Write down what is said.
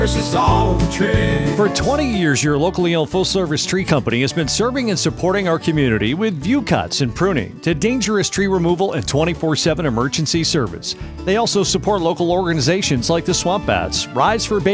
Versus all the tree. For 20 years, your locally owned full-service tree company has been serving and supporting our community with view cuts and pruning to dangerous tree removal and 24/7 emergency service. They also support local organizations like the Swamp Bats, Rides for Babies,